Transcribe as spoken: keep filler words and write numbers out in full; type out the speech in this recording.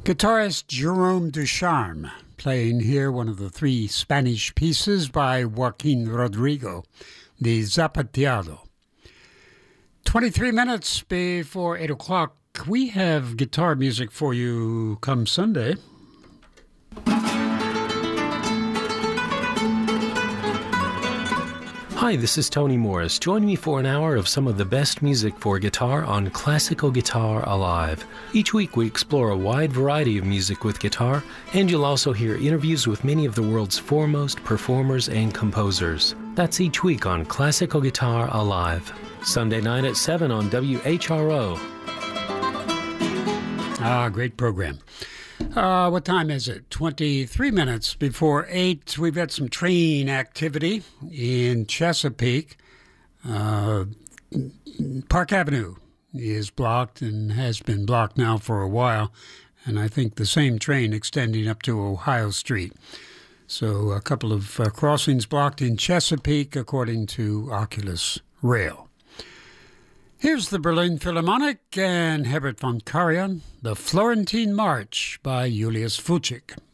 Guitarist Jerome Ducharme playing here one of the three Spanish pieces by Joaquin Rodrigo, the Zapateado. twenty-three minutes before eight o'clock, we have guitar music for you come Sunday. Hi, this is Tony Morris. Join me for an hour of some of the best music for guitar on Classical Guitar Alive. Each week we explore a wide variety of music with guitar, and you'll also hear interviews with many of the world's foremost performers and composers. That's each week on Classical Guitar Alive. Sunday night at seven on W H R O. Ah, great program. Uh, what time is it? twenty-three minutes before eight. We've got some train activity in Chesapeake. Uh, Park Avenue is blocked and has been blocked now for a while. And I think the same train extending up to Ohio Street. So a couple of uh, crossings blocked in Chesapeake, according to Oculus Rail. Here's the Berlin Philharmonic and Herbert von Karajan, the Florentine March by Julius Fuchs.